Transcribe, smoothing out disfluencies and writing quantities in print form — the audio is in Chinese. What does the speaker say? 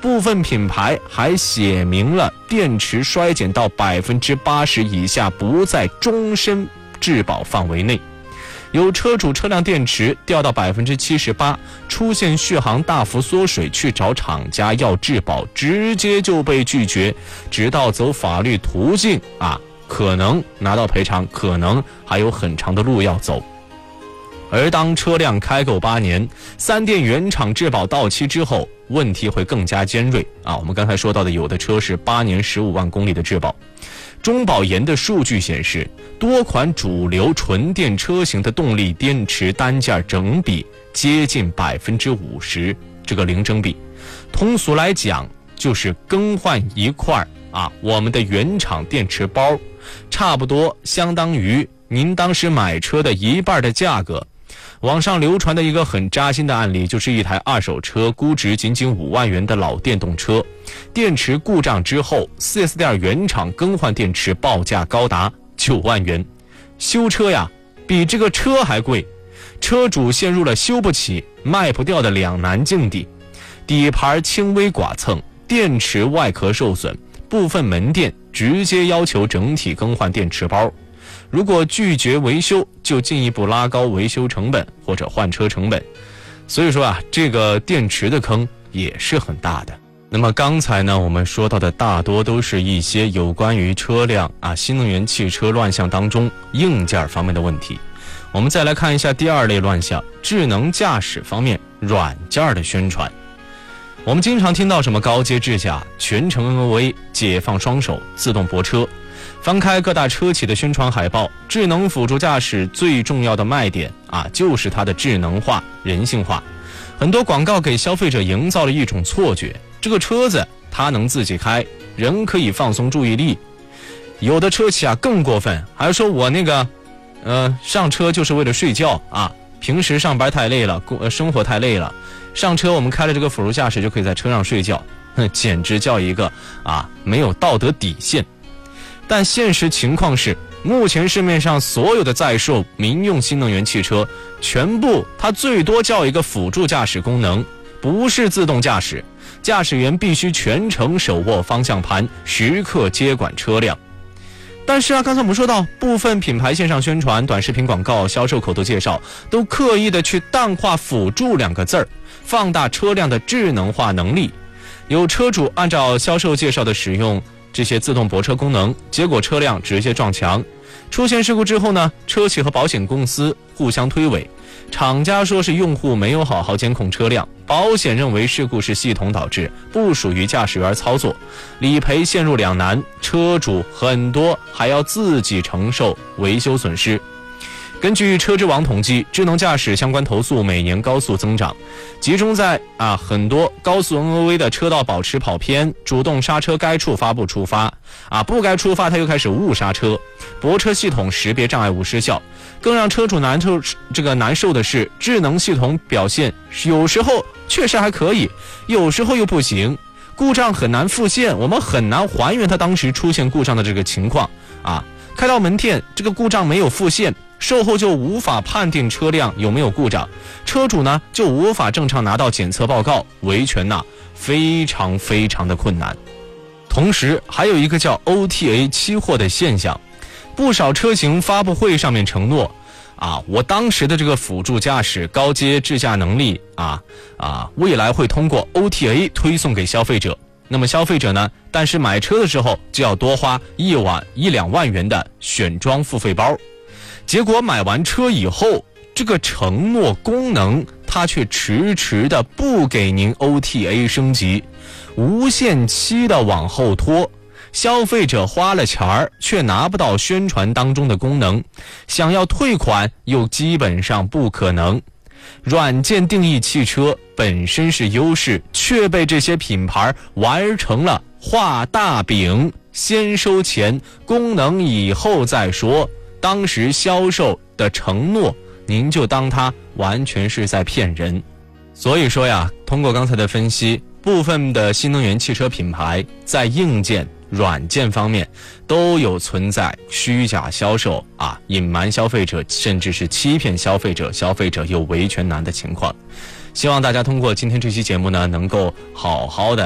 部分品牌还写明了电池衰减到80%以下不在终身质保范围内。有车主车辆电池掉到78%，出现续航大幅缩水，去找厂家要质保，直接就被拒绝，直到走法律途径可能拿到赔偿，可能还有很长的路要走。而当车辆开购8年，3电原厂质保到期之后，问题会更加尖锐我们刚才说到的，有的车是8年15万公里的质保。中保研的数据显示，多款主流纯电车型的动力电池单件整比接近50%，这个零整比。通俗来讲，就是更换一块我们的原厂电池包，差不多相当于您当时买车的1半的价格。网上流传的一个很扎心的案例，就是一台二手车，估值仅仅5万元的老电动车，电池故障之后 4S 店原厂更换电池报价高达9万元，修车比这个车还贵，车主陷入了修不起卖不掉的两难境地。底盘轻微剐蹭，电池外壳受损，部分门店直接要求整体更换电池包，如果拒绝维修，就进一步拉高维修成本或者换车成本。所以说这个电池的坑也是很大的。那么刚才呢，我们说到的大多都是一些有关于车辆新能源汽车乱象当中硬件方面的问题。我们再来看一下第二类乱象，智能驾驶方面软件的宣传。我们经常听到什么高阶智驾、全程 NOA、解放双手、自动泊车。翻开各大车企的宣传海报，智能辅助驾驶最重要的卖点就是它的智能化、人性化。很多广告给消费者营造了一种错觉，这个车子它能自己开，人可以放松注意力。有的车企更过分，还说我上车就是为了睡觉平时上班太累了，生活太累了，上车我们开了这个辅助驾驶就可以在车上睡觉，简直叫一个没有道德底线。但现实情况是，目前市面上所有的在售民用新能源汽车，全部它最多叫一个辅助驾驶功能，不是自动驾驶，驾驶员必须全程手握方向盘，时刻接管车辆。但是刚才我们说到，部分品牌线上宣传、短视频广告、销售口头介绍，都刻意的去淡化辅助2个字儿，放大车辆的智能化能力。有车主按照销售介绍的使用这些自动泊车功能，结果车辆直接撞墙。出现事故之后呢，车企和保险公司互相推诿，厂家说是用户没有好好监控车辆，保险认为事故是系统导致，不属于驾驶员操作，理赔陷入两难，车主很多还要自己承受维修损失。根据车之网统计，智能驾驶相关投诉每年高速增长，集中在很多高速 NOA 的车道保持跑偏，主动刹车该触发不触发不该触发它又开始误刹车，泊车系统识别障碍物失效。更让车主难受的是，智能系统表现有时候确实还可以，有时候又不行，故障很难复现，我们很难还原它当时出现故障的这个情况开到门店，这个故障没有复现，售后就无法判定车辆有没有故障，车主呢就无法正常拿到检测报告，维权非常非常的困难。同时还有一个叫 OTA 期货的现象，不少车型发布会上面承诺我当时的这个辅助驾驶高阶智驾能力未来会通过 OTA 推送给消费者。那么消费者呢，但是买车的时候就要多花1-2万元的选装付费包，结果买完车以后，这个承诺功能它却迟迟的不给您 OTA 升级，无限期的往后拖，消费者花了钱儿却拿不到宣传当中的功能，想要退款又基本上不可能。软件定义汽车本身是优势，却被这些品牌玩成了画大饼，先收钱，功能以后再说。当时销售的承诺，您就当它完全是在骗人。所以说通过刚才的分析，部分的新能源汽车品牌在硬件、软件方面都有存在虚假销售隐瞒消费者，甚至是欺骗消费者，消费者又维权难的情况。希望大家通过今天这期节目呢，能够好好的